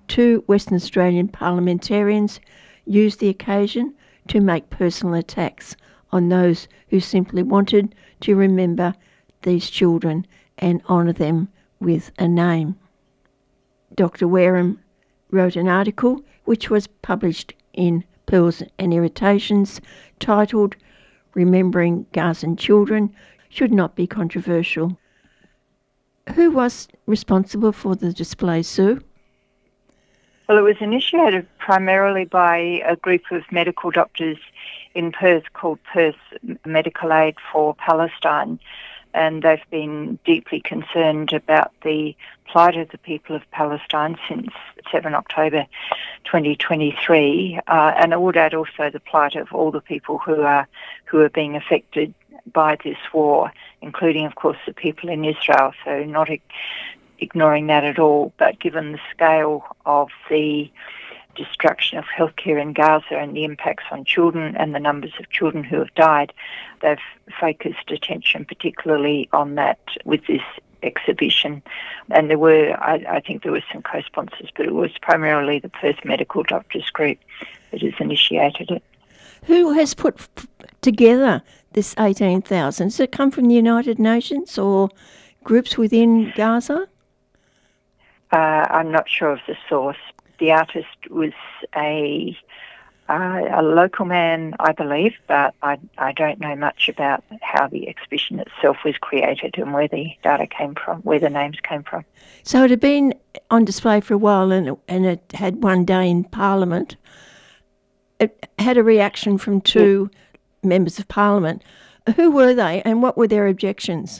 Two Western Australian parliamentarians used the occasion to make personal attacks on those who simply wanted to remember these children and honour them with a name. Dr. Wareham wrote an article which was published in Pearls and Irritations titled "Remembering Gazan Children Should Not Be Controversial." Who was responsible for the display, Sue? Well, it was initiated primarily by a group of medical doctors in Perth called Perth Medical Aid for Palestine, and they've been deeply concerned about the plight of the people of Palestine since 7 October 2023, and I would add also the plight of all the people who are being affected by this war, including, of course, the people in Israel, so not ignoring that at all, but given the scale of the destruction of healthcare in Gaza and the impacts on children and the numbers of children who have died, they've focused attention particularly on that with this exhibition. And there were, I think there were some co-sponsors, but it was primarily the Perth Medical Doctors Group that has initiated it. Who has put together this 18,000? Does it come from the United Nations or groups within Gaza? I'm not sure of the source. The artist was a local man, I believe, but I don't know much about how the exhibition itself was created and where the data came from, where the names came from. So it had been on display for a while and it had one day in Parliament. It had a reaction from two members of Parliament. Who were they and what were their objections?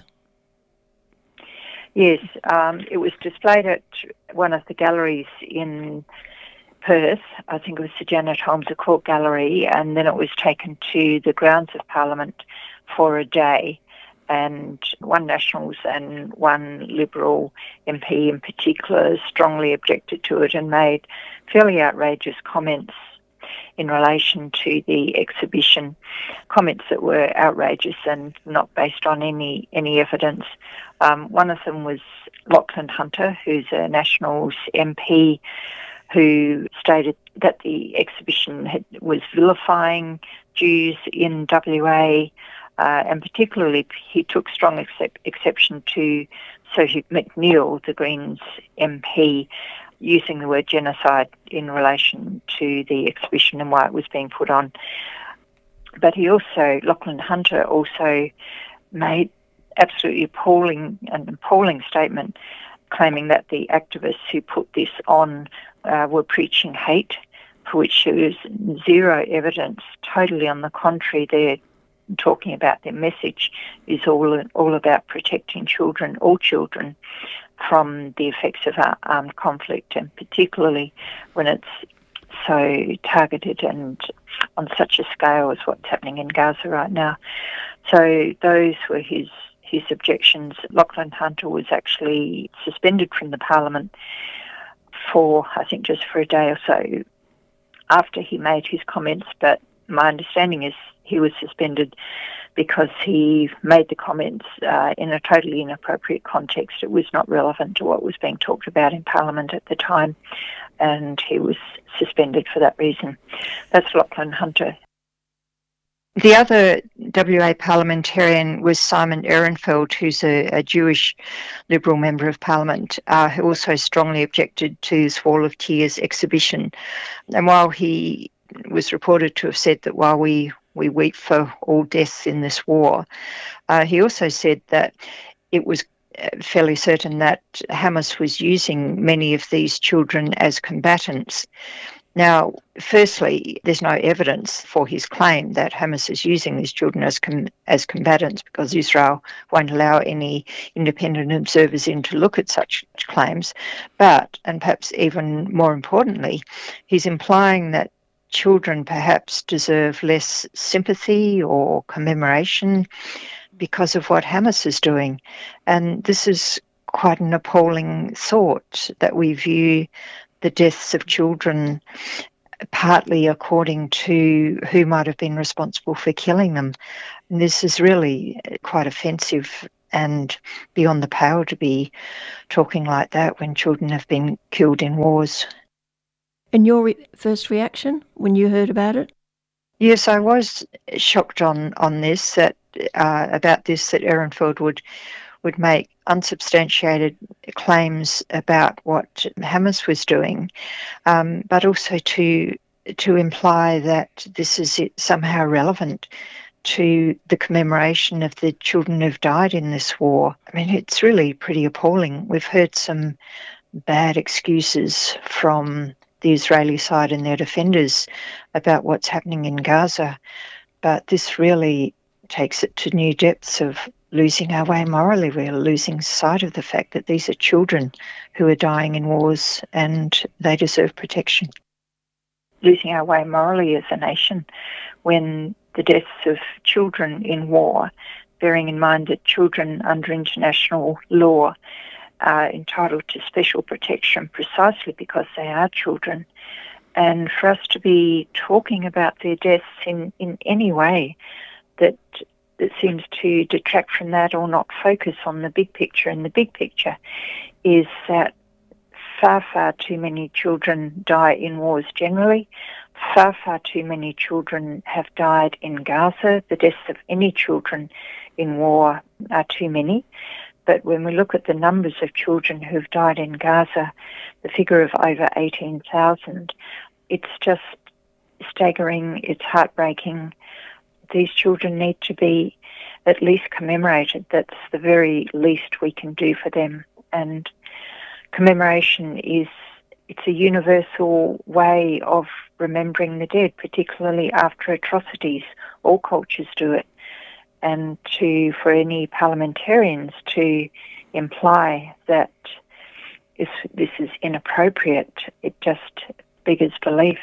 Yes, it was displayed at one of the galleries in Perth. I think it was the Janet Holmes Court Gallery, and then it was taken to the grounds of Parliament for a day. And one Nationals and one Liberal MP in particular strongly objected to it and made fairly outrageous comments in relation to the exhibition, comments that were outrageous and not based on any evidence. One of them was Lachlan Hunter, who's a Nationals MP, who stated that the exhibition was vilifying Jews in WA, and particularly he took strong exception to Sophie McNeill, the Greens MP, using the word genocide in relation to the exhibition and why it was being put on. But Lachlan Hunter also made absolutely appalling statement claiming that the activists who put this on were preaching hate, for which there was zero evidence. Totally on the contrary, they're talking about their message is all about protecting children, all children, from the effects of armed conflict, and particularly when it's so targeted and on such a scale as what's happening in Gaza right now. So those were his objections. Lachlan Hunter was actually suspended from the Parliament for, I think, just for a day or so after he made his comments, but my understanding is he was suspended because he made the comments in a totally inappropriate context. It was not relevant to what was being talked about in Parliament at the time, and he was suspended for that reason. That's Lachlan Hunter. The other WA parliamentarian was Simon Ehrenfeld, who's a Jewish Liberal Member of Parliament, who also strongly objected to this Wall of Tears exhibition. And while he was reported to have said that while we weep for all deaths in this war, he also said that it was fairly certain that Hamas was using many of these children as combatants. Now, firstly, there's no evidence for his claim that Hamas is using these children as combatants, because Israel won't allow any independent observers in to look at such claims. But, and perhaps even more importantly, he's implying that children perhaps deserve less sympathy or commemoration because of what Hamas is doing. And this is quite an appalling thought, that we view the deaths of children partly according to who might have been responsible for killing them. And this is really quite offensive and beyond the pale to be talking like that when children have been killed in wars. And your first reaction when you heard about it? Yes, I was shocked on this, that about this, that Ehrenfeld would make unsubstantiated claims about what Hamas was doing, but also to imply that this is somehow relevant to the commemoration of the children who've died in this war. I mean, it's really pretty appalling. We've heard some bad excuses from the Israeli side and their defenders about what's happening in Gaza, but this really takes it to new depths of losing our way morally. We're losing sight of the fact that these are children who are dying in wars and they deserve protection. Losing our way morally as a nation when the deaths of children in war, bearing in mind that children under international law are entitled to special protection precisely because they are children. And for us to be talking about their deaths in any way that seems to detract from that or not focus on the big picture, and the big picture is that far, far too many children die in wars generally. Far, far too many children have died in Gaza. The deaths of any children in war are too many. But when we look at the numbers of children who've died in Gaza, the figure of over 18,000, it's just staggering, it's heartbreaking. These children need to be at least commemorated. That's the very least we can do for them. And commemoration it's a universal way of remembering the dead, particularly after atrocities. All cultures do it. And for any parliamentarians to imply that this is inappropriate, it just beggars belief.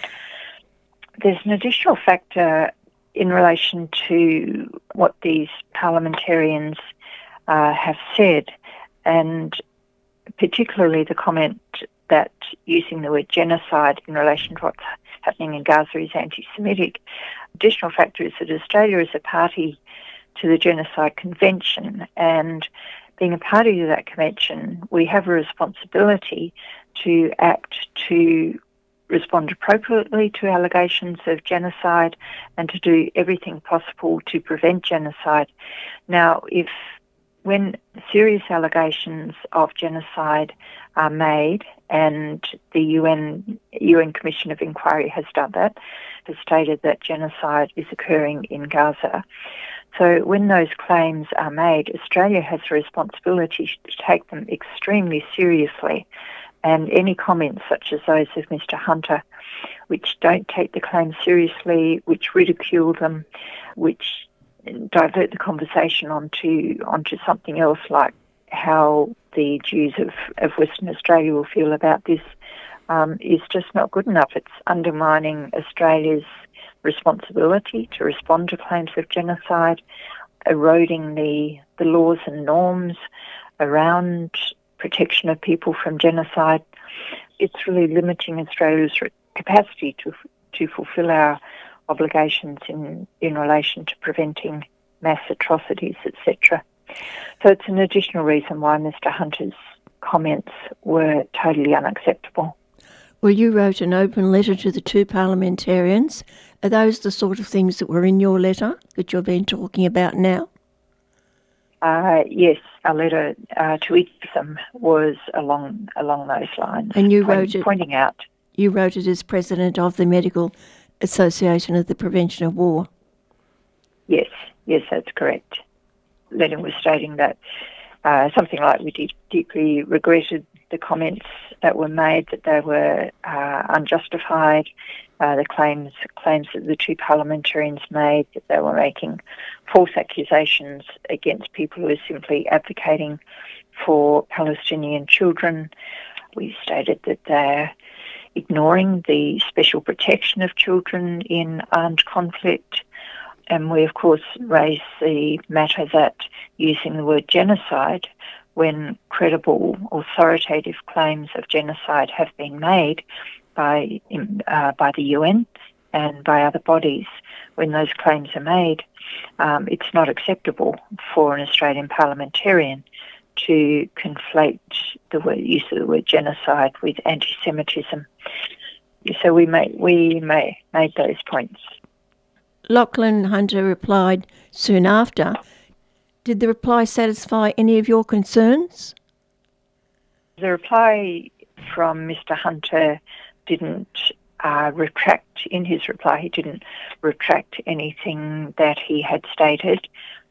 There's an additional factor in relation to what these parliamentarians have said, and particularly the comment that using the word genocide in relation to what's happening in Gaza is anti-Semitic. Additional factor is that Australia is a party to the Genocide Convention, and being a party to that convention, we have a responsibility to act to respond appropriately to allegations of genocide and to do everything possible to prevent genocide. Now, when serious allegations of genocide are made, and the UN Commission of Inquiry has done that, has stated that genocide is occurring in Gaza. So when those claims are made, Australia has a responsibility to take them extremely seriously. And any comments such as those of Mr. Hunter, which don't take the claims seriously, which ridicule them, which divert the conversation onto something else, like how the Jews of Western Australia will feel about this, is just not good enough. It's undermining Australia's responsibility to respond to claims of genocide, eroding the laws and norms around protection of people from genocide. It's really limiting Australia's capacity to fulfil our obligations in relation to preventing mass atrocities, etc. So it's an additional reason why Mr. Hunter's comments were totally unacceptable. Well, you wrote an open letter to the two parliamentarians. Are those the sort of things that were in your letter that you've been talking about now? Yes, a letter to each of them was along those lines. And you wrote it, pointing out. You wrote it as president of the Medical Association of the Prevention of War. Yes, that's correct. Letter was stating that something like we deeply regretted the comments that were made, that they were unjustified, the claims that the two parliamentarians made, that they were making false accusations against people who are simply advocating for Palestinian children. We stated that they're ignoring the special protection of children in armed conflict. And we, of course, raised the matter that using the word genocide when credible, authoritative claims of genocide have been made by the UN and by other bodies, when those claims are made, it's not acceptable for an Australian parliamentarian to conflate the use of the word genocide with anti-Semitism. So we made those points. Lachlan Hunter replied soon after. Did the reply satisfy any of your concerns? The reply from Mr. Hunter didn't retract. In his reply, he didn't retract anything that he had stated.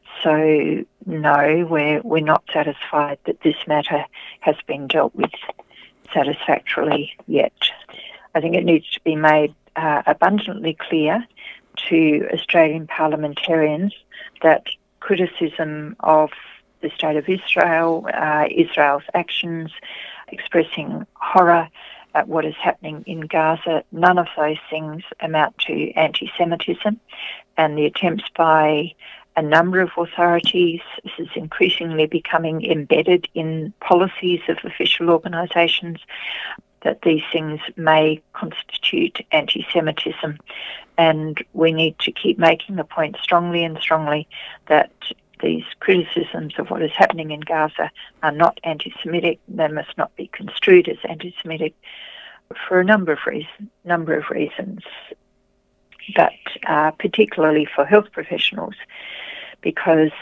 So no, we're not satisfied that this matter has been dealt with satisfactorily yet. I think it needs to be made abundantly clear to Australian parliamentarians that criticism of the State of Israel, Israel's actions, expressing horror at what is happening in Gaza, none of those things amount to anti-Semitism, and the attempts by a number of authorities, this is increasingly becoming embedded in policies of official organisations, that these things may constitute anti-Semitism. And we need to keep making the point strongly and strongly that these criticisms of what is happening in Gaza are not anti-Semitic. They must not be construed as anti-Semitic for a number of reasons, but particularly for health professionals, because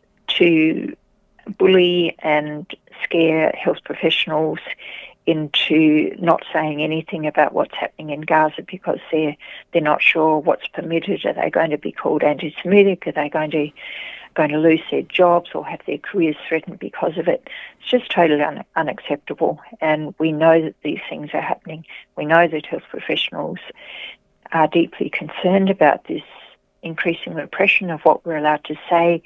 to bully and scare health professionals into not saying anything about what's happening in Gaza because they're not sure what's permitted. Are they going to be called anti-Semitic? Are they going to lose their jobs or have their careers threatened because of it? It's just totally unacceptable. And we know that these things are happening. We know that health professionals are deeply concerned about this increasing repression of what we're allowed to say,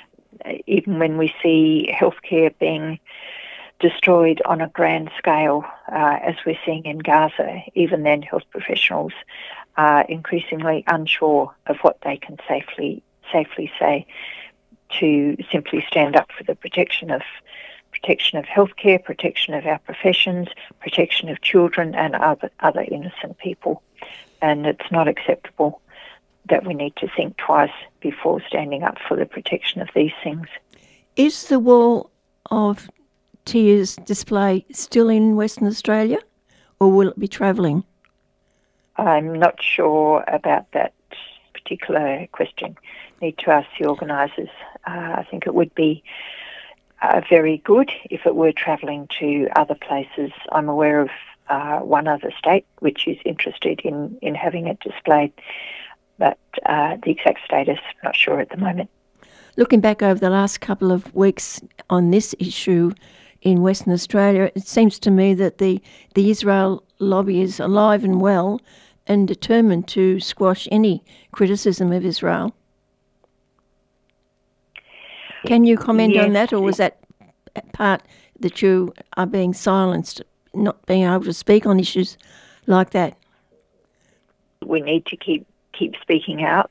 even when we see healthcare being destroyed on a grand scale, as we're seeing in Gaza. Even then, health professionals are increasingly unsure of what they can safely say, to simply stand up for the protection of healthcare, protection of our professions, protection of children and other innocent people. And it's not acceptable that we need to think twice before standing up for the protection of these things. Is the Wall of Tears display still in Western Australia, or will it be travelling? I'm not sure about that particular question. Need to ask the organisers. I think it would be very good if it were travelling to other places. I'm aware of one other state which is interested in having it displayed, but the exact status, I'm not sure at the moment. Looking back over the last couple of weeks on this issue in Western Australia, it seems to me that the Israel lobby is alive and well and determined to squash any criticism of Israel. Can you comment on that, or was that part that you are being silenced, not being able to speak on issues like that? We need to keep speaking out.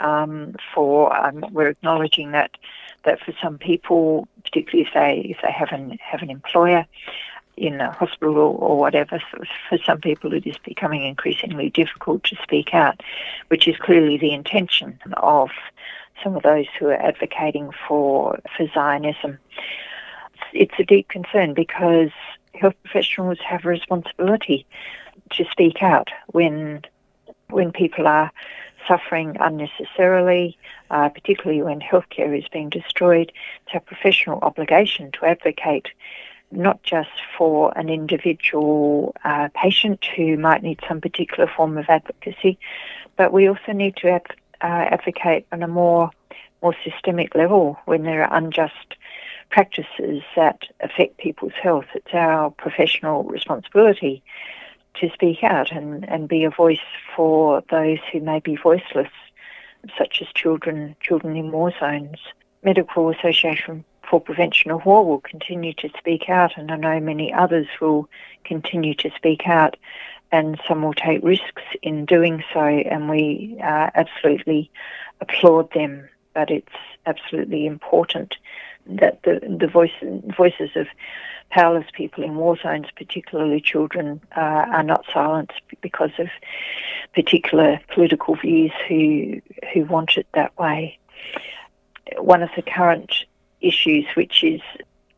We're acknowledging that for some people, particularly if they have an employer in a hospital or whatever, so for some people it is becoming increasingly difficult to speak out, which is clearly the intention of some of those who are advocating for Zionism. It's a deep concern because health professionals have a responsibility to speak out when people are suffering unnecessarily, particularly when healthcare is being destroyed. It's our professional obligation to advocate not just for an individual patient who might need some particular form of advocacy, but we also need to advocate on a more systemic level when there are unjust practices that affect people's health. It's our professional responsibility to speak out and be a voice for those who may be voiceless, such as children in war zones. Medical Association for Prevention of War will continue to speak out, and I know many others will continue to speak out, and some will take risks in doing so, and we absolutely applaud them. But it's absolutely important that the voices of powerless people in war zones, particularly children, are not silenced because of particular political views who want it that way. One of the current issues which is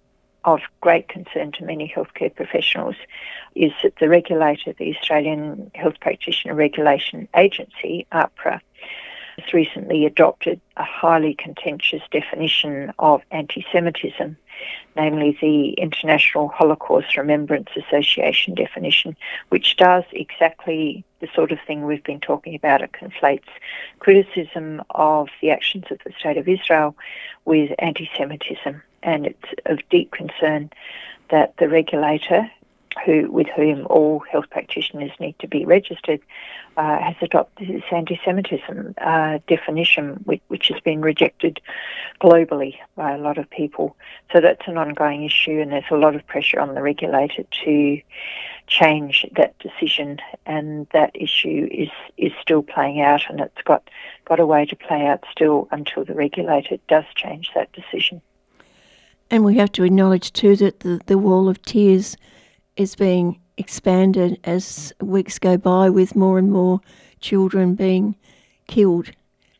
of great concern to many healthcare professionals is that the regulator, the Australian Health Practitioner Regulation Agency, AHPRA, has recently adopted a highly contentious definition of anti-Semitism, namely the International Holocaust Remembrance Association definition, which does exactly the sort of thing we've been talking about. It conflates criticism of the actions of the State of Israel with anti-Semitism, and it's of deep concern that the regulator, with whom all health practitioners need to be registered, has adopted this anti-Semitism definition, which has been rejected globally by a lot of people. So that's an ongoing issue, and there's a lot of pressure on the regulator to change that decision, and that issue is still playing out, and it's got a way to play out still until the regulator does change that decision. And we have to acknowledge too that the wall of tears is being expanded as weeks go by, with more and more children being killed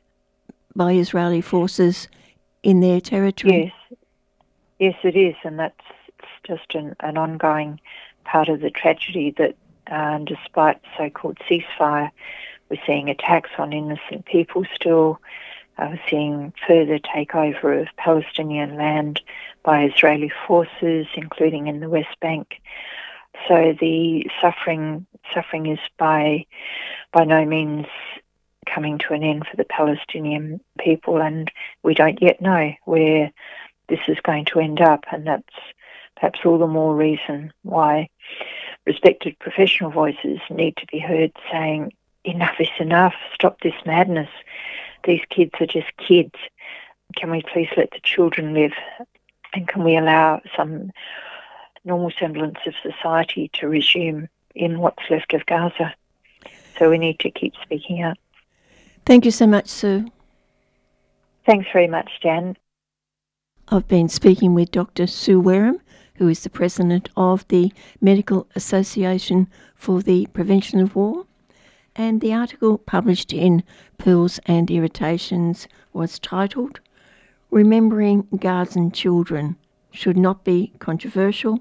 by Israeli forces in their territory. Yes, it is, and that's just an ongoing part of the tragedy that despite so-called ceasefire, we're seeing attacks on innocent people still. We're seeing further takeover of Palestinian land by Israeli forces, including in the West Bank. So the suffering is by no means coming to an end for the Palestinian people, and we don't yet know where this is going to end up, and that's perhaps all the more reason why respected professional voices need to be heard saying, enough is enough, stop this madness. These kids are just kids. Can we please let the children live? And can we allow some normal semblance of society to resume in what's left of Gaza? So we need to keep speaking out. Thank you so much, Sue. Thanks very much, Jan. I've been speaking with Dr. Sue Wareham, who is the president of the Medical Association for the Prevention of War. And the article published in Pearls and Irritations was titled, Remembering Gazan Children Should Not Be Controversial.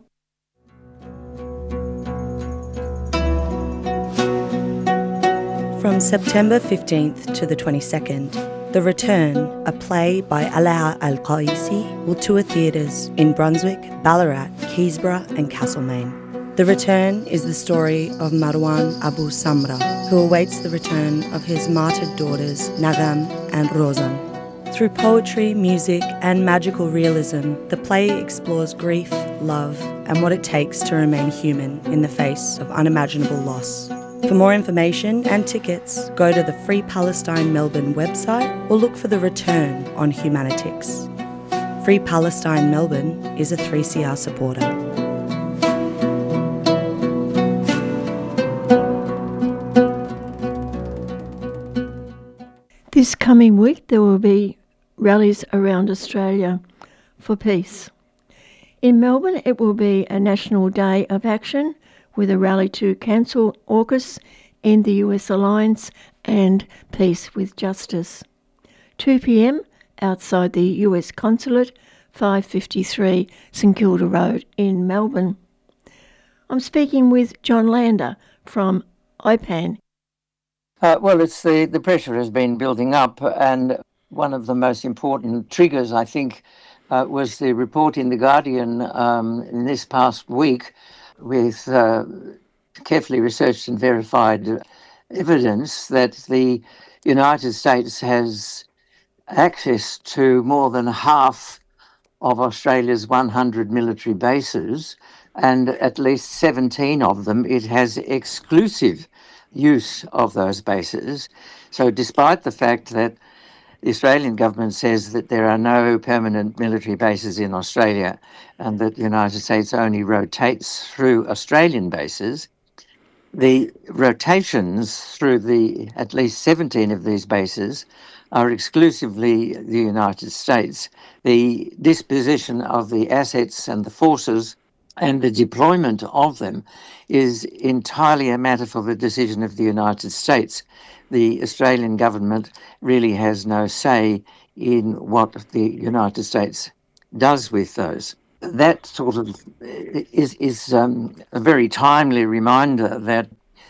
From September 15th to the 22nd, The Return, a play by Alaa Al-Qaisi, will tour theatres in Brunswick, Ballarat, Keysborough and Castlemaine. The Return is the story of Marwan Abu Samra, who awaits the return of his martyred daughters Nagam and Rozan. Through poetry, music and magical realism, the play explores grief, love and what it takes to remain human in the face of unimaginable loss. For more information and tickets, go to the Free Palestine Melbourne website or look for The Return on Humanitix. Free Palestine Melbourne is a 3CR supporter. This coming week there will be rallies around Australia for peace. In Melbourne it will be a national day of action with a rally to cancel AUKUS, end the US alliance and peace with justice. 2 p.m. outside the US Consulate, 553 St Kilda Road in Melbourne. I'm speaking with John Lander from IPAN. Well, it's the pressure has been building up, and one of the most important triggers, I think, was the report in The Guardian in this past week with carefully researched and verified evidence that the United States has access to more than half of Australia's 100 military bases, and at least 17 of them it has exclusive use of those bases. So despite the fact that the Australian government says that there are no permanent military bases in Australia and that the United States only rotates through Australian bases, the rotations through at least 17 of these bases are exclusively the United States. The disposition of the assets and the forces and the deployment of them is entirely a matter for the decision of the United States. The Australian government really has no say in what the United States does with those. that sort of is a very timely reminder that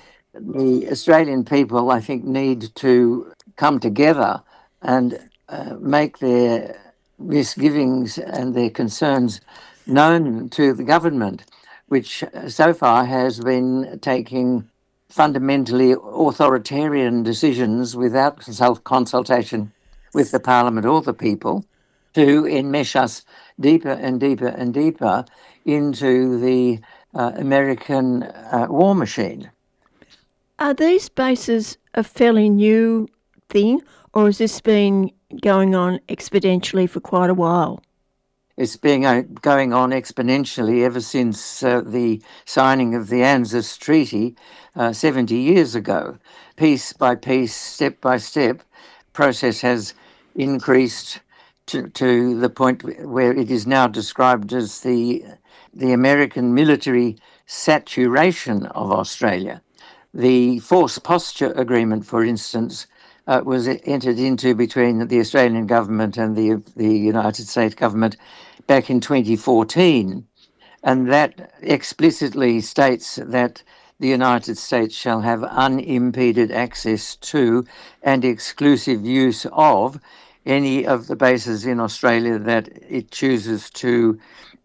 the Australian people, I think, need to come together and make their misgivings and their concerns known to the government, which so far has been taking fundamentally authoritarian decisions without consultation with the Parliament or the people, to enmesh us deeper and deeper and deeper into the American war machine. Are these bases a fairly new thing, or has this been going on exponentially for quite a while? It's been going on exponentially ever since the signing of the ANZUS Treaty 70 years ago. Piece by piece, step by step, process has increased to the point where it is now described as the American military saturation of Australia. The force posture agreement, for instance, was entered into between the Australian government and the United States government back in 2014, and that explicitly states that the United States shall have unimpeded access to and exclusive use of any of the bases in Australia that it chooses to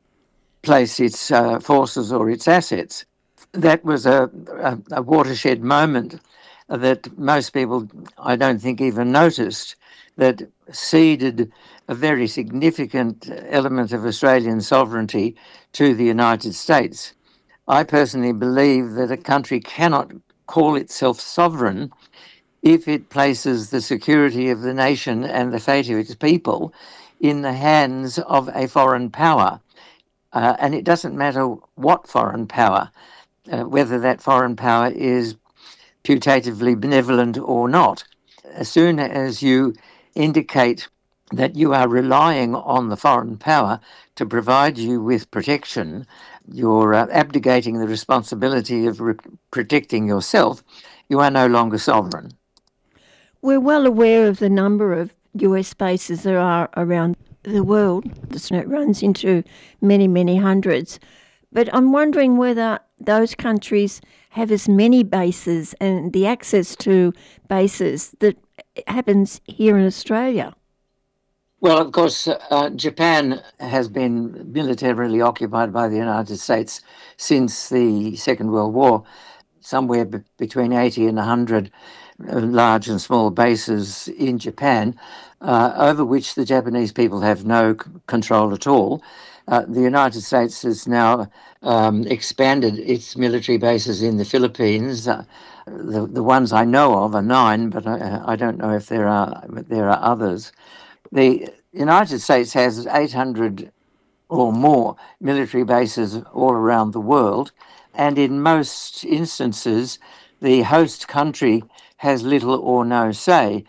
place its forces or its assets. That was a watershed moment that most people, I don't think, even noticed, that ceded a very significant element of Australian sovereignty to the United States. I personally believe that a country cannot call itself sovereign if it places the security of the nation and the fate of its people in the hands of a foreign power. And it doesn't matter what foreign power, whether that foreign power is putatively benevolent or not. As soon as you indicate that you are relying on the foreign power to provide you with protection, you're abdicating the responsibility of protecting yourself. You are no longer sovereign. We're well aware of the number of US bases there are around the world. It runs into many, many hundreds. But I'm wondering whether those countries have as many bases and the access to bases that happens here in Australia. Well, of course, Japan has been militarily occupied by the United States since the Second World War, somewhere between 80 and 100 large and small bases in Japan, over which the Japanese people have no control at all. The United States has now expanded its military bases in the Philippines. The ones I know of are 9, but I don't know if there are others. The United States has 800 or more military bases all around the world, and in most instances, the host country has little or no say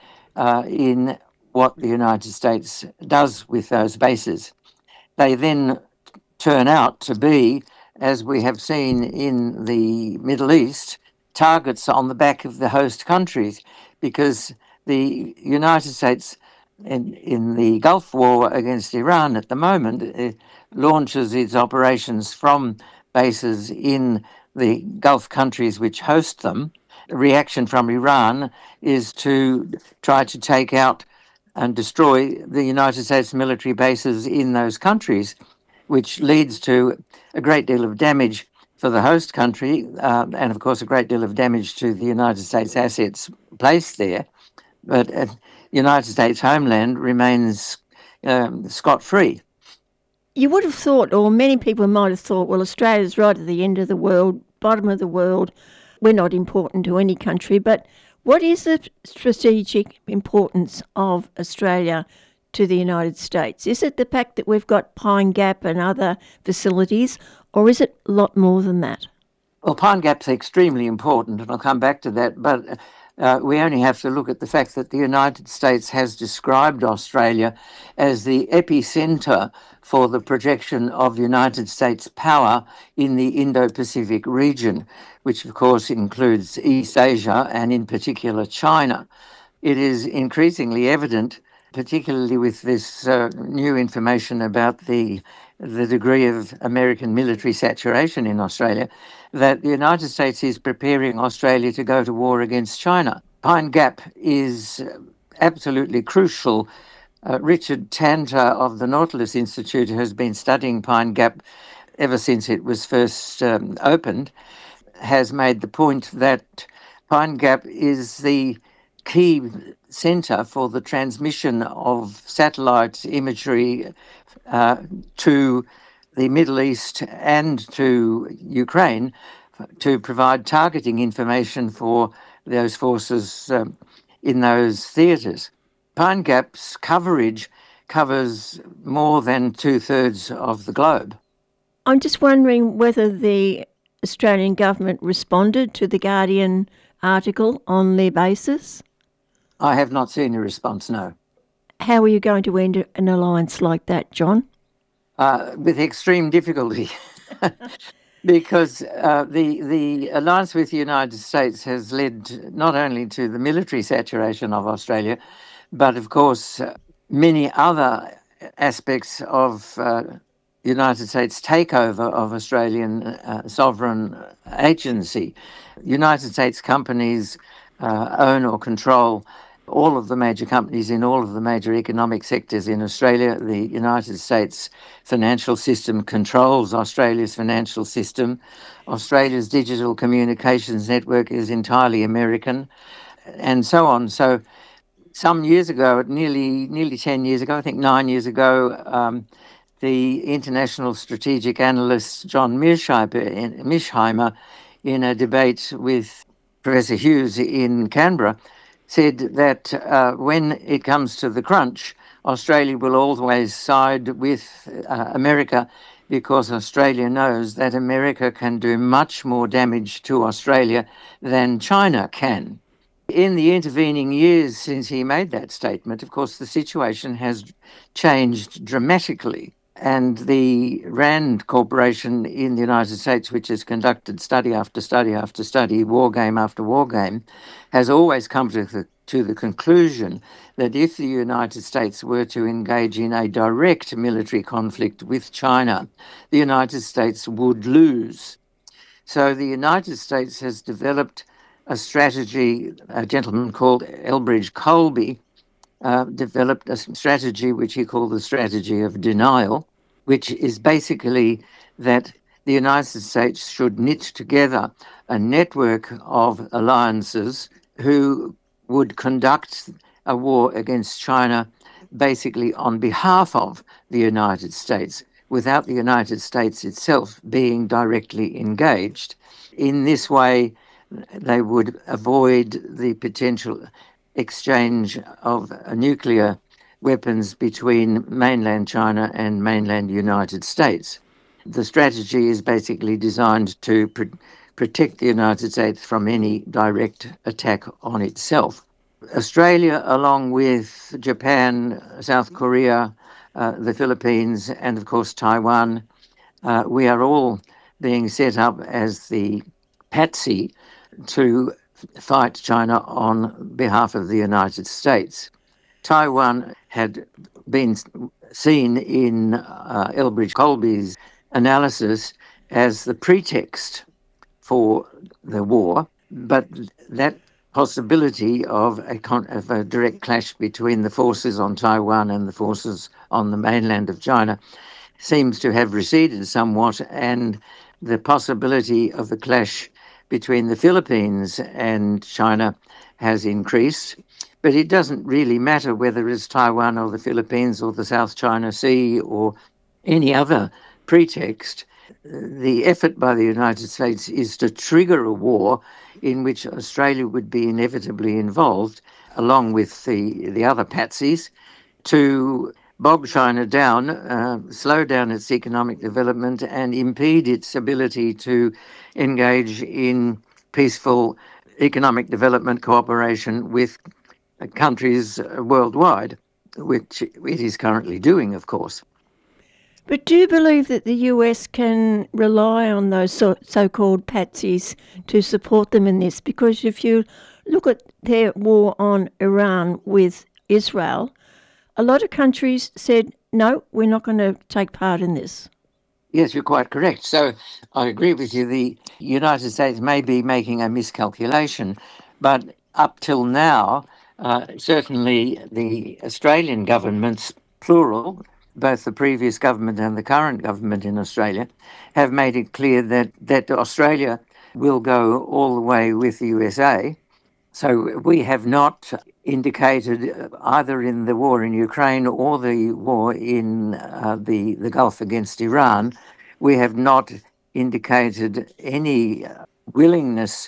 in what the United States does with those bases. They then turn out to be, as we have seen in the Middle East, targets on the back of the host countries, because the United States in the Gulf War against Iran at the moment launches its operations from bases in the Gulf countries which host them. The reaction from Iran is to try to take out and destroy the United States military bases in those countries, which leads to a great deal of damage for the host country and, of course, a great deal of damage to the United States assets placed there. But United States homeland remains scot-free. You would have thought, or many people might have thought, well, Australia's right at the end of the world, bottom of the world. We're not important to any country, but what is the strategic importance of Australia to the United States? Is it the fact that we've got Pine Gap and other facilities, or is it a lot more than that? Well, Pine Gap's extremely important, and I'll come back to that, but we only have to look at the fact that the United States has described Australia as the epicenter for the projection of United States power in the Indo-Pacific region, which of course includes East Asia and in particular China. It is increasingly evident, particularly with this new information about the the degree of American military saturation in Australia, that the United States is preparing Australia to go to war against China. Pine Gap is absolutely crucial. Richard Tanter of the Nautilus Institute has been studying Pine Gap ever since it was first opened, has made the point that Pine Gap is the key centre for the transmission of satellite imagery to the Middle East and to Ukraine to provide targeting information for those forces in those theatres. Pine Gap's coverage covers more than 2/3 of the globe. I'm just wondering whether the Australian government responded to the Guardian article on their basis. I have not seen a response, no. How are you going to end an alliance like that, John? With extreme difficulty, because the alliance with the United States has led not only to the military saturation of Australia, but of course many other aspects of United States takeover of Australian sovereign agency. United States companies own or control all of the major companies in all of the major economic sectors in Australia. The United States financial system controls Australia's financial system. Australia's digital communications network is entirely American, and so on. So some years ago, nearly 10 years ago, I think 9 years ago, the international strategic analyst John Mearsheimer, in a debate with Professor Hughes in Canberra, said that when it comes to the crunch, Australia will always side with America, because Australia knows that America can do much more damage to Australia than China can. In the intervening years since he made that statement, of course, the situation has changed dramatically. And the RAND Corporation in the United States, which has conducted study after study after study, war game after war game, has always come to the conclusion that if the United States were to engage in a direct military conflict with China, the United States would lose. So the United States has developed a strategy. A gentleman called Elbridge Colby developed a strategy which he called the strategy of denial, which is basically that the United States should knit together a network of alliances who would conduct a war against China basically on behalf of the United States, without the United States itself being directly engaged. In this way, they would avoid the potential exchange of nuclear weapons between mainland China and mainland United States. The strategy is basically designed to protect the United States from any direct attack on itself. Australia, along with Japan, South Korea, the Philippines, and of course Taiwan, we are all being set up as the patsy to fight China on behalf of the United States. Taiwan had been seen in Elbridge Colby's analysis as the pretext for the war, but that possibility of a direct clash between the forces on Taiwan and the forces on the mainland of China seems to have receded somewhat, and the possibility of a clash between the Philippines and China has increased. But it doesn't really matter whether it's Taiwan or the Philippines or the South China Sea or any other pretext. The effort by the United States is to trigger a war in which Australia would be inevitably involved, along with the other patsies, to bog China down, slow down its economic development, and impede its ability to engage in peaceful economic development cooperation with countries worldwide, which it is currently doing, of course. But do you believe that the US can rely on those so-called patsies to support them in this? Because if you look at their war on Iran with Israel, a lot of countries said, no, we're not going to take part in this. Yes, you're quite correct. So I agree with you. The United States may be making a miscalculation, but up till now, certainly the Australian governments, plural, both the previous government and the current government in Australia, have made it clear that Australia will go all the way with the USA. So we have not indicated either in the war in Ukraine or the war in the Gulf against Iran, we have not indicated any willingness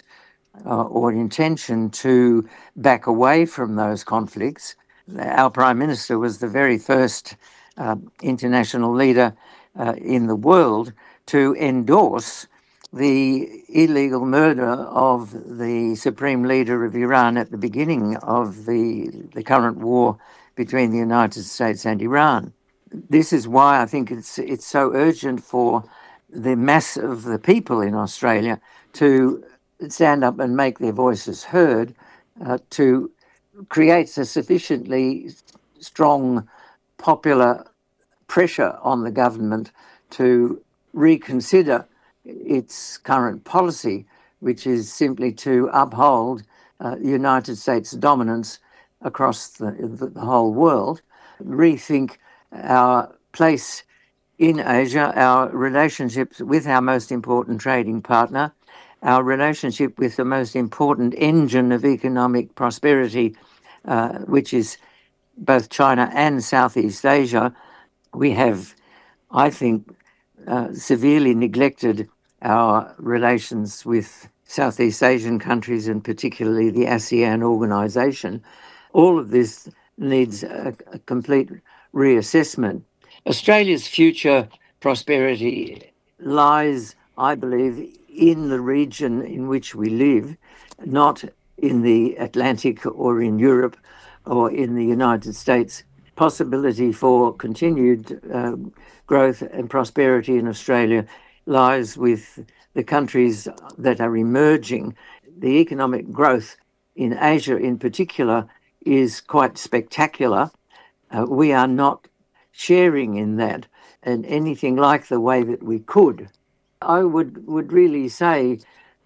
or intention to back away from those conflicts. Our Prime Minister was the very first international leader in the world to endorse the illegal murder of the supreme leader of Iran at the beginning of the current war between the United States and Iran. This is why I think it's so urgent for the mass of the people in Australia to stand up and make their voices heard, to create a sufficiently strong popular pressure on the government to reconsider its current policy, which is simply to uphold United States dominance across the whole world, rethink our place in Asia, our relationships with our most important trading partner, our relationship with the most important engine of economic prosperity, which is both China and Southeast Asia. We have, I think, severely neglected our relations with Southeast Asian countries and particularly the ASEAN organisation. All of this needs a complete reassessment. Australia's future prosperity lies, I believe, in the region in which we live, not in the Atlantic or in Europe or in the United States. Possibility for continued growth and prosperity in Australia lies with the countries that are emerging. The economic growth in Asia in particular is quite spectacular. We are not sharing in that in anything like the way that we could. I would really say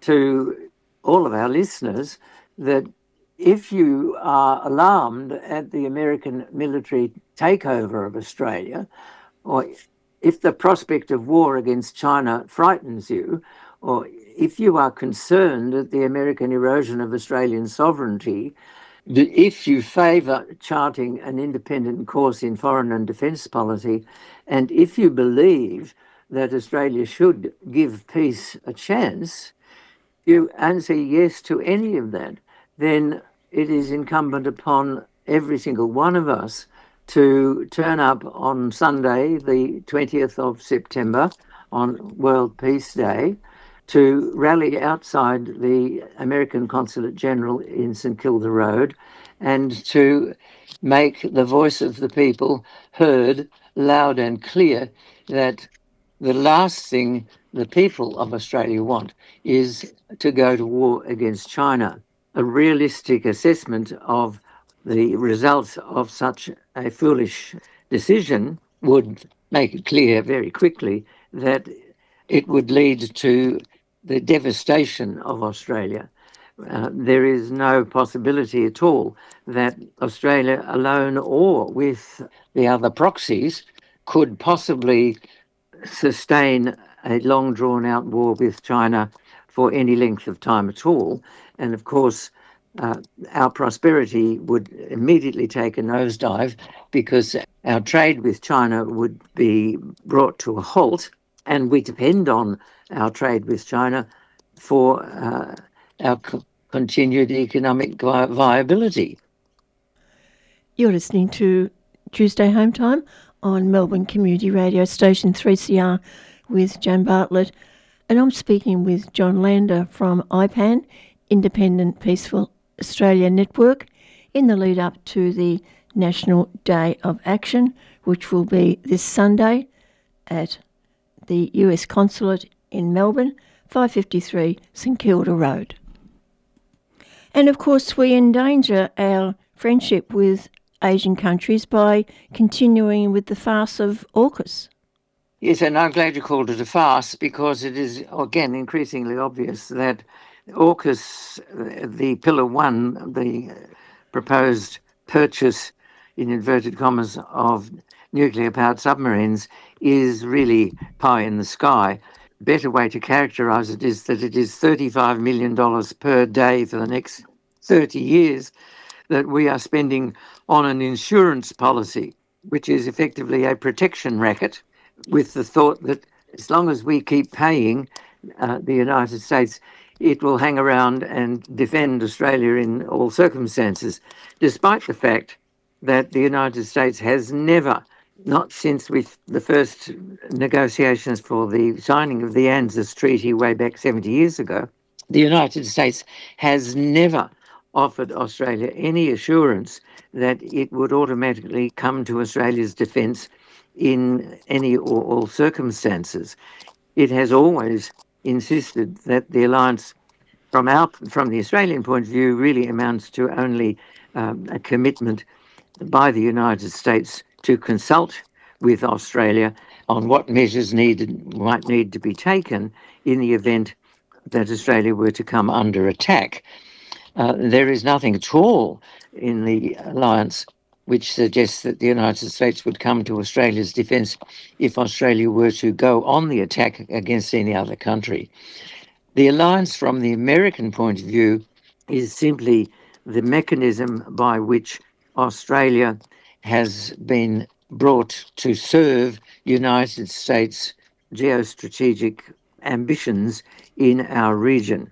to all of our listeners that if you are alarmed at the American military takeover of Australia, or if the prospect of war against China frightens you, or if you are concerned at the American erosion of Australian sovereignty, if you favour charting an independent course in foreign and defence policy, and if you believe that Australia should give peace a chance, you answer yes to any of that, then it is incumbent upon every single one of us to turn up on Sunday, the 20th of September, on World Peace Day, to rally outside the American Consulate General in St Kilda Road and to make the voice of the people heard loud and clear that the last thing the people of Australia want is to go to war against China. A realistic assessment of the results of such a foolish decision would make it clear very quickly that it would lead to the devastation of Australia. There is no possibility at all that Australia alone or with the other proxies could possibly sustain a long drawn-out war with China for any length of time at all. And of course, our prosperity would immediately take a nosedive because our trade with China would be brought to a halt, and we depend on our trade with China for our continued economic viability. You're listening to Tuesday Home Time on Melbourne Community Radio Station 3CR with Jan Bartlett, and I'm speaking with John Lander from IPAN, Independent Peaceful Australia Network, in the lead up to the National Day of Action, which will be this Sunday at the US Consulate in Melbourne, 553 St Kilda Road. And of course, we endanger our friendship with Asian countries by continuing with the farce of AUKUS. Yes, and I'm glad you called it a farce, because it is, again, increasingly obvious that AUKUS, the Pillar 1, the proposed purchase, in inverted commas, of nuclear-powered submarines, is really pie in the sky. Better way to characterise it is that it is $35 million per day for the next 30 years that we are spending on an insurance policy, which is effectively a protection racket, with the thought that as long as we keep paying the United States, it will hang around and defend Australia in all circumstances, despite the fact that the United States has never, not since the first negotiations for the signing of the ANZUS Treaty way back 70 years ago, the United States has never offered Australia any assurance that it would automatically come to Australia's defence in any or all circumstances. It has always insisted that the alliance, from the Australian point of view, really amounts to only a commitment by the United States to consult with Australia on what measures might need to be taken in the event that Australia were to come under attack. There is nothing at all in the alliance which suggests that the United States would come to Australia's defence if Australia were to go on the attack against any other country. The alliance, from the American point of view, is simply the mechanism by which Australia has been brought to serve United States geostrategic ambitions in our region.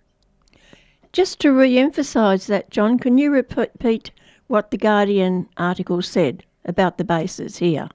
Just to re-emphasise that, John, can you repeat what the Guardian article said about the bases here?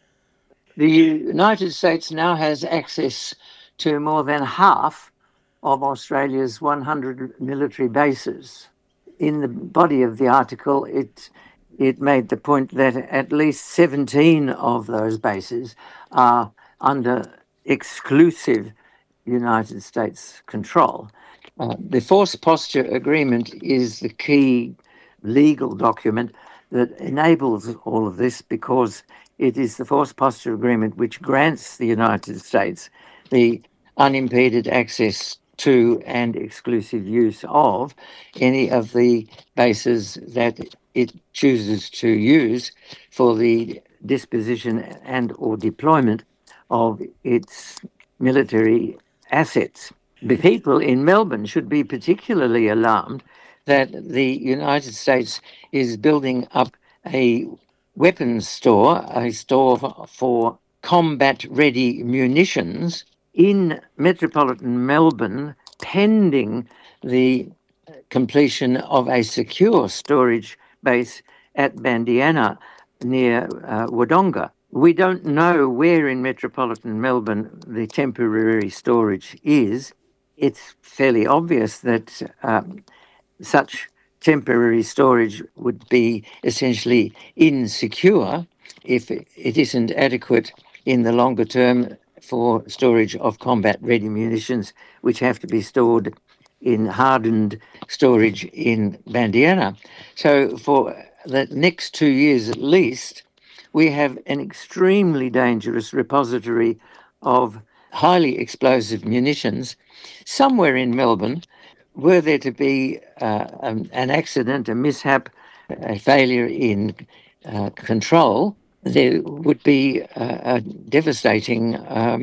The United States now has access to more than half of Australia's 100 military bases. In the body of the article, it made the point that at least 17 of those bases are under exclusive United States control. The Force Posture Agreement is the key legal document that enables all of this, because it is the Force Posture Agreement which grants the United States the unimpeded access to and exclusive use of any of the bases that it chooses to use for the disposition and or deployment of its military assets. The people in Melbourne should be particularly alarmed that the United States is building up a weapons store, a store for combat-ready munitions in metropolitan Melbourne, pending the completion of a secure storage base at Bandiana near Wodonga. We don't know where in metropolitan Melbourne the temporary storage is. It's fairly obvious that such temporary storage would be essentially insecure if it isn't adequate in the longer term for storage of combat-ready munitions, which have to be stored in hardened storage in Bandiana. So for the next 2 years at least, we have an extremely dangerous repository of highly explosive munitions somewhere in Melbourne. Were there to be an accident, a mishap, a failure in control, there would be a devastating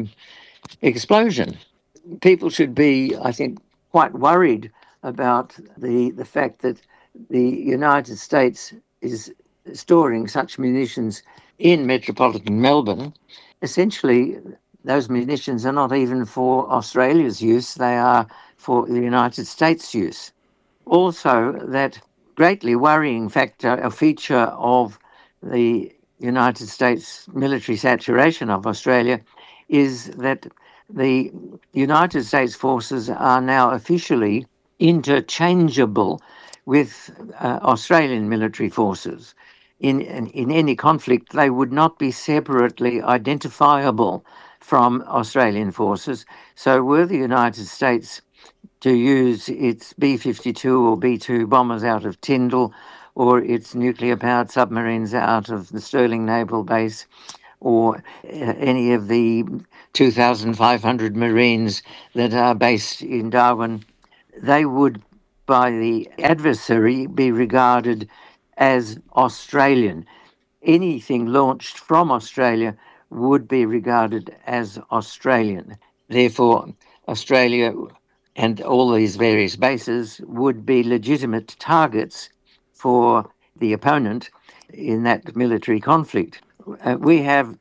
explosion. People should be, I think, quite worried about the fact that the United States is storing such munitions in metropolitan Melbourne. Essentially, those munitions are not even for Australia's use, they are for the United States' use. Also, that greatly worrying feature of the United States military saturation of Australia is that the United States forces are now officially interchangeable with Australian military forces. In any conflict, they would not be separately identifiable from Australian forces. So were the United States to use its B-52 or B-2 bombers out of Tyndall, or its nuclear-powered submarines out of the Stirling Naval Base, or any of the 2,500 Marines that are based in Darwin, they would, by the adversary, be regarded as Australian. Anything launched from Australia would be regarded as Australian. Therefore, Australia and all these various bases would be legitimate targets for the opponent in that military conflict. We have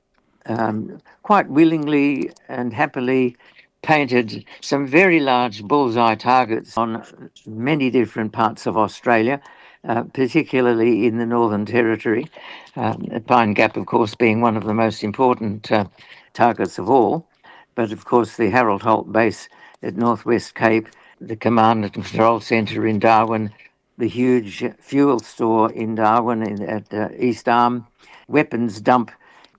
quite willingly and happily painted some very large bullseye targets on many different parts of Australia, particularly in the Northern Territory. Pine Gap, of course, being one of the most important targets of all. But of course, the Harold Holt Base at Northwest Cape, the Command and Control Centre in Darwin, the huge fuel store in Darwin at East Arm, weapons dump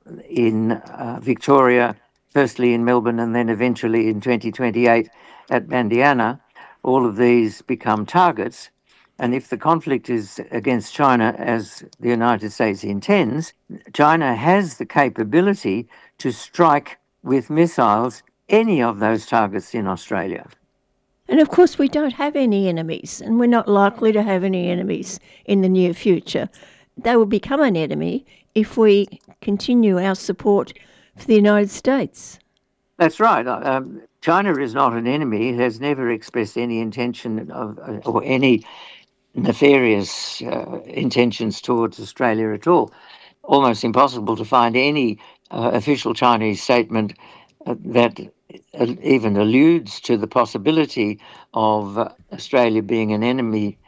in Victoria, firstly in Melbourne and then eventually in 2028 at Bandiana. All of these become targets. And if the conflict is against China, as the United States intends, China has the capability to strike with missiles any of those targets in Australia. And of course, we don't have any enemies, and we're not likely to have any enemies in the near future. They will become an enemy if we continue our support for the United States. That's right. China is not an enemy. It has never expressed any intention of, or any nefarious intentions towards Australia at all. Almost impossible to find any official Chinese statement that even alludes to the possibility of Australia being an enemy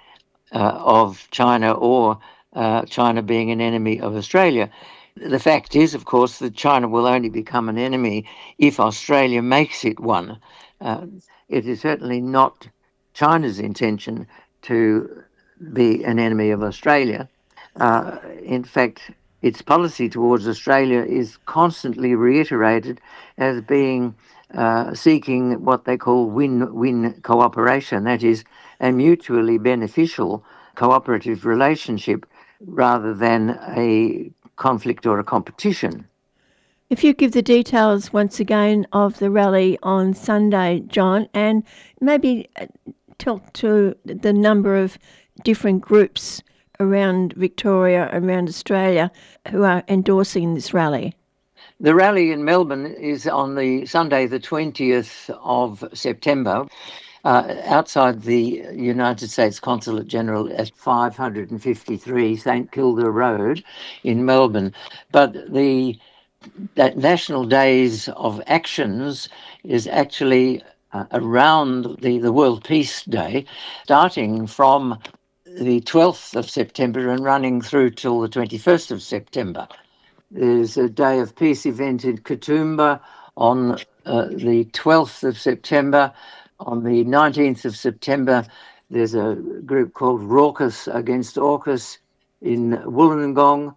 of China or China being an enemy of Australia. The fact is, of course, that China will only become an enemy if Australia makes it one. It is certainly not China's intention to be an enemy of Australia. In fact, its policy towards Australia is constantly reiterated as being seeking what they call win-win cooperation, that is, a mutually beneficial cooperative relationship rather than a conflict or a competition. If you give the details once again of the rally on Sunday, John, and maybe talk to the number of different groups around Victoria, around Australia, who are endorsing this rally. The rally in Melbourne is on the Sunday, the 20th of September, outside the United States Consulate General at 553 St Kilda Road in Melbourne. But the National Days of Actions is actually around the World Peace Day, starting from the 12th of September and running through till the 21st of September. There's a Day of Peace event in Katoomba on the 12th of September. On the 19th of September, there's a group called Raucus Against AUKUS in Wollongong.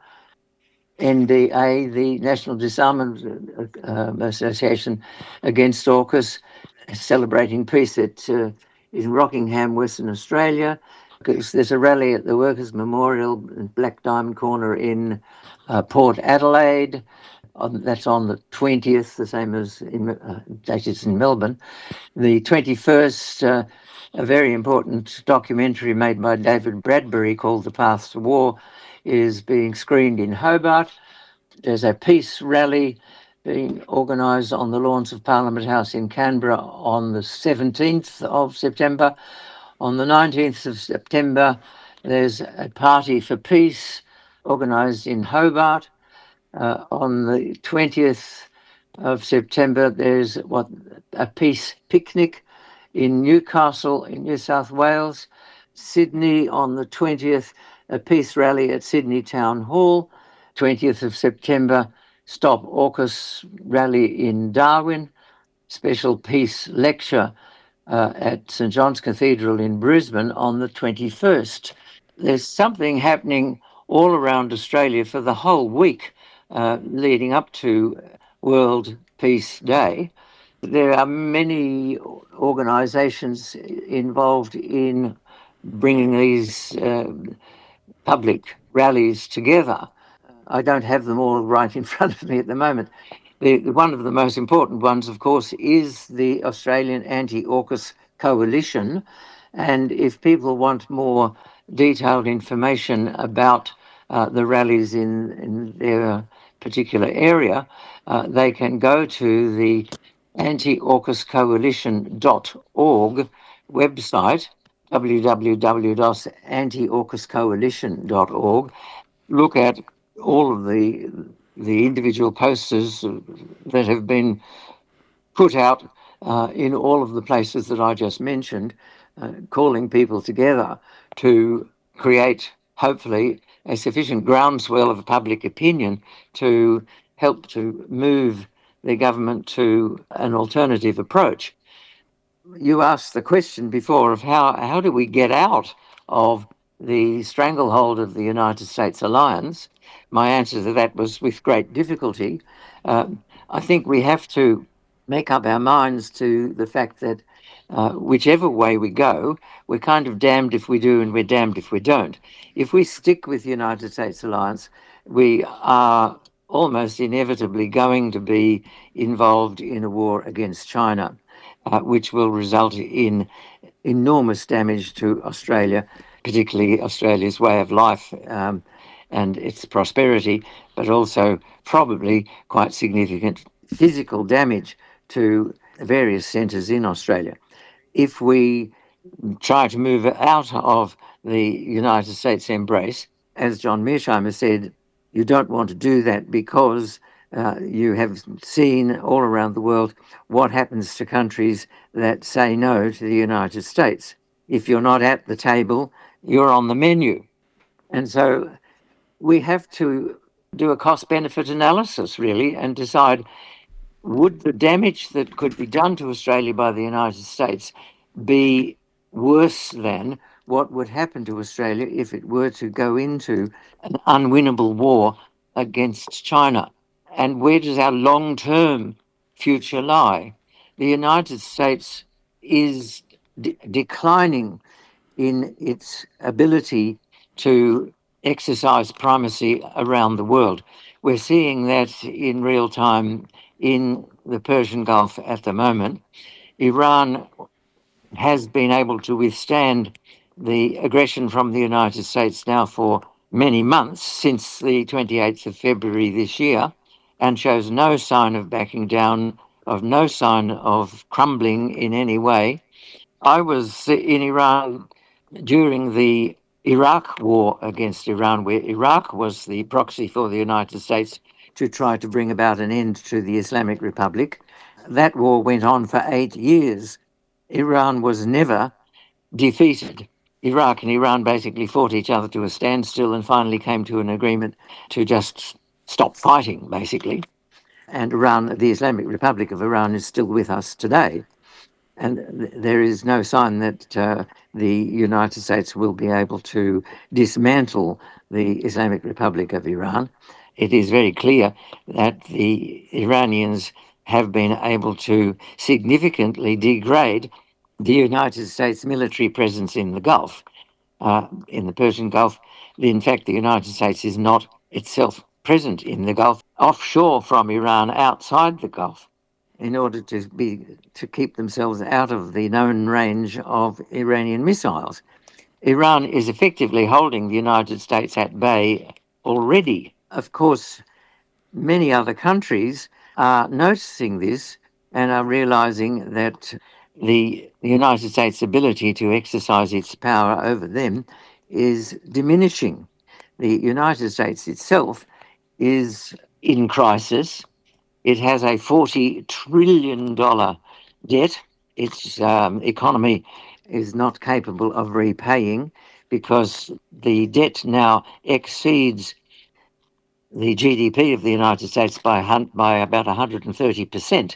NDA, the National Disarmament Association Against AUKUS, celebrating peace in Rockingham, Western Australia. There's a rally at the Workers' Memorial in Black Diamond Corner in Port Adelaide. That's on the 20th, the same as in Melbourne. The 21st, a very important documentary made by David Bradbury called The Path to War is being screened in Hobart. There's a peace rally being organised on the lawns of Parliament House in Canberra on the 17th of September. On the 19th of September, there's a party for peace organised in Hobart. On the 20th of September, there's a peace picnic in Newcastle in New South Wales. Sydney on the 20th, a peace rally at Sydney Town Hall. 20th of September, Stop AUKUS rally in Darwin. Special peace lecture at St John's Cathedral in Brisbane on the 21st. There's something happening all around Australia for the whole week leading up to World Peace Day. There are many organisations involved in bringing these public rallies together. I don't have them all right in front of me at the moment. One of the most important ones, of course, is the Australian Anti-AUKUS Coalition. And if people want more detailed information about the rallies in their particular area, they can go to the antiaukascoalition.org website, www.antiaukascoalition.org, look at all of the individual posters that have been put out in all of the places that I just mentioned, calling people together to create, hopefully, a sufficient groundswell of public opinion to help to move the government to an alternative approach. You asked the question before of how do we get out of the stranglehold of the United States alliance. My answer to that was with great difficulty. I think we have to make up our minds to the fact that whichever way we go, we're kind of damned if we do and we're damned if we don't. If we stick with the United States alliance, we are almost inevitably going to be involved in a war against China, which will result in enormous damage to Australia, particularly Australia's way of life and its prosperity, but also probably quite significant physical damage to various centres in Australia. If we try to move out of the United States embrace, as John Mearsheimer said, you don't want to do that because you have seen all around the world what happens to countries that say no to the United States. If you're not at the table, you're on the menu. And so we have to do a cost-benefit analysis, really, and decide, would the damage that could be done to Australia by the United States be worse than what would happen to Australia if it were to go into an unwinnable war against China? And where does our long-term future lie? The United States is declining in its ability to exercise primacy around the world. We're seeing that in real time in the Persian Gulf at the moment. Iran has been able to withstand the aggression from the United States now for many months, since the 28th of February this year, and shows no sign of backing down, of no sign of crumbling in any way. I was in Iran during the Iraq war against Iran, where Iraq was the proxy for the United States to try to bring about an end to the Islamic Republic. That war went on for 8 years. Iran was never defeated. Iraq and Iran basically fought each other to a standstill and finally came to an agreement to just stop fighting, basically. And Iran, the Islamic Republic of Iran, is still with us today. And there is no sign that the United States will be able to dismantle the Islamic Republic of Iran. It is very clear that the Iranians have been able to significantly degrade the United States military presence in the Gulf, in the Persian Gulf. In fact, the United States is not itself present in the Gulf, offshore from Iran, outside the Gulf, in order to keep themselves out of the known range of Iranian missiles. Iran is effectively holding the United States at bay already. Of course, many other countries are noticing this and are realizing that the United States' ability to exercise its power over them is diminishing. The United States itself is in crisis. It has a $40 trillion debt. Its economy is not capable of repaying because the debt now exceeds the GDP of the United States by about 130%.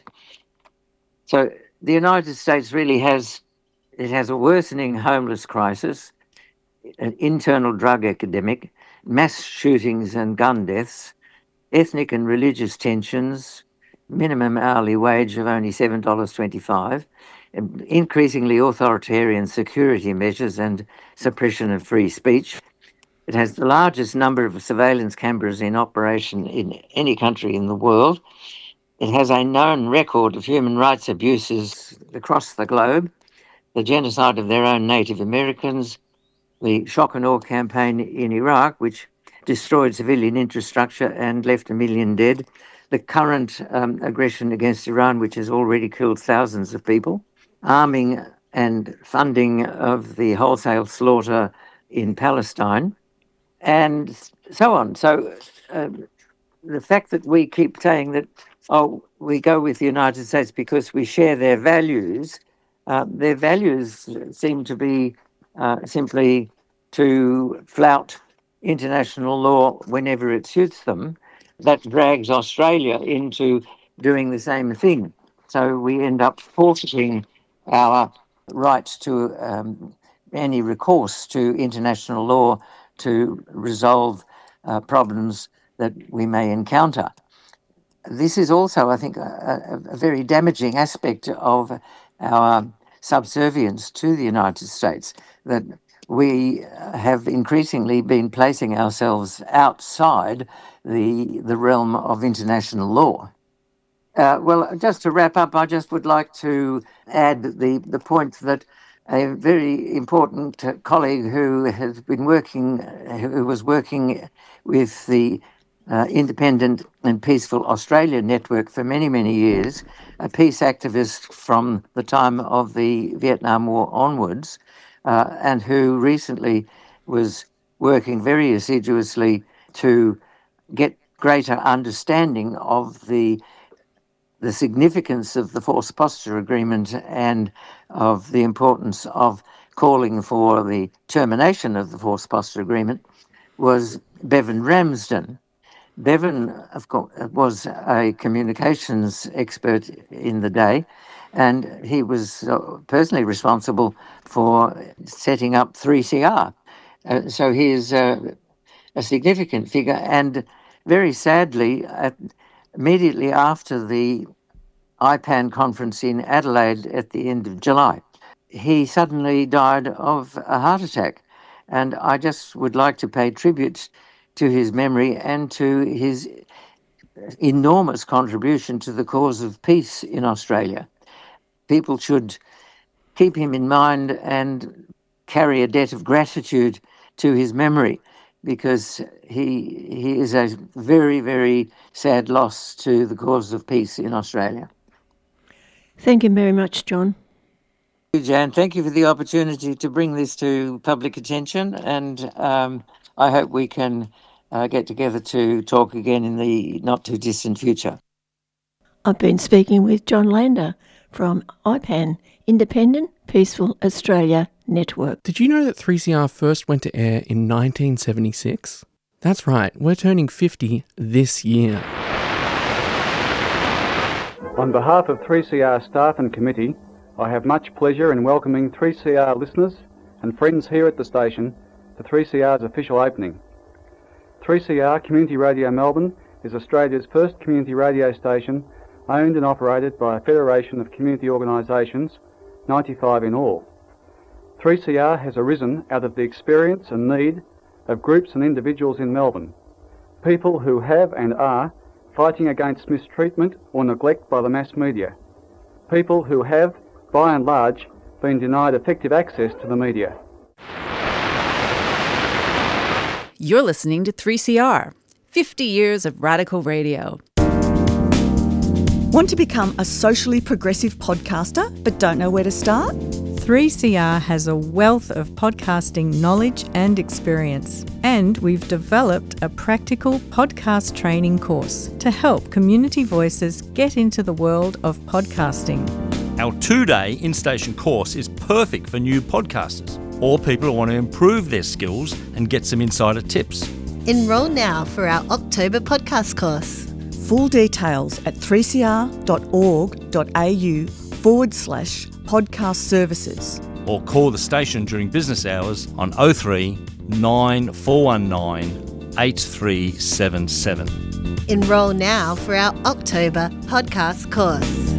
So the United States really has a worsening homeless crisis, an internal drug epidemic, mass shootings and gun deaths, ethnic and religious tensions, minimum hourly wage of only $7.25, increasingly authoritarian security measures and suppression of free speech, It has the largest number of surveillance cameras in operation in any country in the world. It has a known record of human rights abuses across the globe, the genocide of their own Native Americans, the shock and awe campaign in Iraq, which destroyed civilian infrastructure and left 1 million dead, the current aggression against Iran, which has already killed thousands of people, arming and funding of the wholesale slaughter in Palestine, and so on. So the fact that we keep saying that, we go with the United States because we share their values seem to be simply to flout international law whenever it suits them. That drags Australia into doing the same thing. So we end up forfeiting our right to any recourse to international law to resolve problems that we may encounter. This is also, I think, a very damaging aspect of our subservience to the United States, that we have increasingly been placing ourselves outside the realm of international law. Well, just to wrap up, I just would like to add the point that a very important colleague who was working with the Independent and Peaceful Australia Network for many, many years, a peace activist from the time of the Vietnam War onwards, and who recently was working very assiduously to get greater understanding of the significance of the Forced Posture Agreement and of the importance of calling for the termination of the Forced Posture Agreement, was Bevan Ramsden. Bevan, of course, was a communications expert in the day, and he was personally responsible for setting up 3CR. So he is a significant figure, and very sadly, immediately after the IPAN conference in Adelaide at the end of July, he suddenly died of a heart attack. And I just would like to pay tribute to his memory and to his enormous contribution to the cause of peace in Australia. People should keep him in mind and carry a debt of gratitude to his memory, because he is a very, very sad loss to the cause of peace in Australia. Thank you very much, John. Thank you, Jan. Thank you for the opportunity to bring this to public attention, and I hope we can get together to talk again in the not-too-distant future. I've been speaking with John Lander from IPAN, Independent Peaceful Australia Network. Did you know that 3CR first went to air in 1976? That's right, we're turning 50 this year. On behalf of 3CR staff and committee, I have much pleasure in welcoming 3CR listeners and friends here at the station to 3CR's official opening. 3CR Community Radio Melbourne is Australia's first community radio station owned and operated by a federation of community organisations, 95 in all. 3CR has arisen out of the experience and need of groups and individuals in Melbourne, people who have and are fighting against mistreatment or neglect by the mass media, people who have, by and large, been denied effective access to the media. You're listening to 3CR, 50 years of radical radio. Want to become a socially progressive podcaster but don't know where to start? 3CR has a wealth of podcasting knowledge and experience, and we've developed a practical podcast training course to help community voices get into the world of podcasting. Our 2-day in-station course is perfect for new podcasters or people who want to improve their skills and get some insider tips. Enrol now for our October podcast course. Full details at 3cr.org.au/podcast services. Or call the station during business hours on 03 9419 8377. Enrol now for our October podcast course.